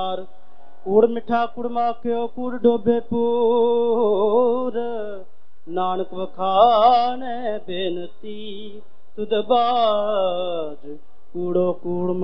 कूड़ मिठा कुड़ माखियो कूड़ डोबे पूर नानक वखाने बेनती तुद बाज कूड़ो कूड़